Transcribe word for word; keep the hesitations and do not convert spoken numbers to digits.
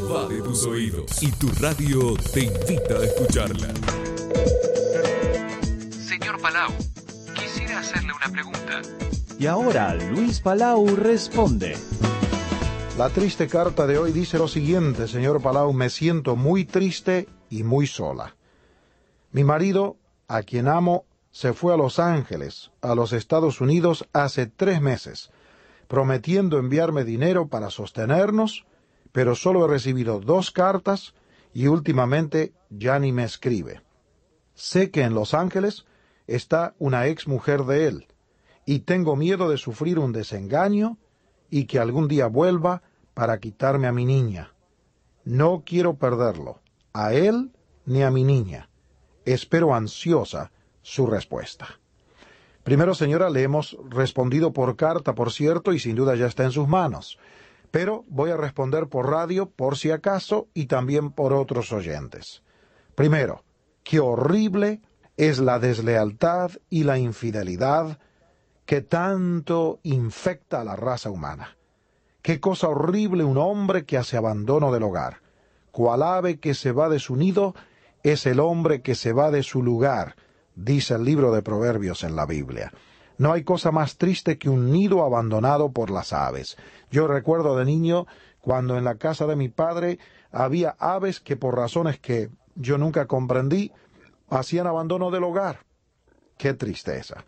invade tus oídos y tu radio te invita a escucharla. Señor Palau, quisiera hacerle una pregunta. Y ahora Luis Palau responde. La triste carta de hoy dice lo siguiente: señor Palau, me siento muy triste y muy sola. Mi marido, a quien amo, se fue a Los Ángeles, a los Estados Unidos, hace tres meses, prometiendo enviarme dinero para sostenernos, pero solo he recibido dos cartas y últimamente ya ni me escribe. Sé que en Los Ángeles está una ex mujer de él, y tengo miedo de sufrir un desengaño y que algún día vuelva para quitarme a mi niña. No quiero perderlo, a él ni a mi niña. Espero ansiosa su respuesta. Primero, señora, le hemos respondido por carta, por cierto, y sin duda ya está en sus manos. Pero voy a responder por radio, por si acaso, y también por otros oyentes. Primero, qué horrible es la deslealtad y la infidelidad que tanto infecta a la raza humana. Qué cosa horrible un hombre que hace abandono del hogar. Cual ave que se va de su nido es el hombre que se va de su lugar, dice el libro de Proverbios en la Biblia. No hay cosa más triste que un nido abandonado por las aves. Yo recuerdo de niño cuando en la casa de mi padre había aves que por razones que yo nunca comprendí hacían abandono del hogar. ¡Qué tristeza!